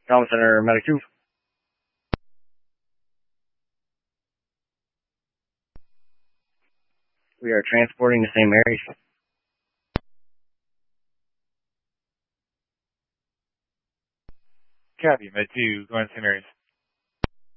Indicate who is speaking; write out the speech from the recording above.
Speaker 1: Trauma Center, Medic 2. We are transporting to St. Mary's.
Speaker 2: Copy, Med 2, going to St. Mary's.